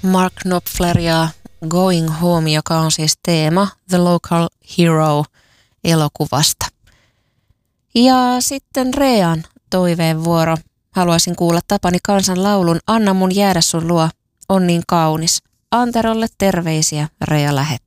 Mark Knopfler ja Going Home, joka on siis teema The Local Hero -elokuvasta. Ja sitten Rean toiveen vuoro. Haluaisin kuulla Tapani Kansan laulun Anna mun jäädä sun luo, on niin kaunis. Anterolle terveisiä, Rea lähettää.